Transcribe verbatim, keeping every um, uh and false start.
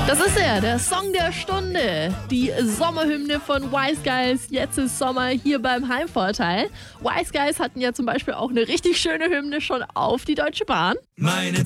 Das ist er, der Song der Stunde. Die Sommerhymne von Wise Guys. Jetzt ist Sommer hier beim Heimvorteil. Wise Guys hatten ja zum Beispiel auch eine richtig schöne Hymne schon auf die Deutsche Bahn. Meine